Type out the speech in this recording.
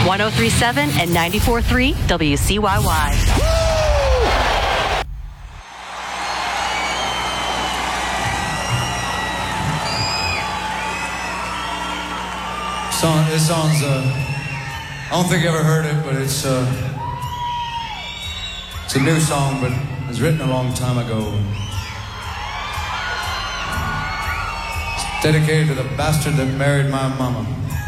1037 and 94.3 WCYY. This song's, I don't think you ever heard it, but it's a new song, but it was written a long time ago. It's dedicated to the bastard that married my mama.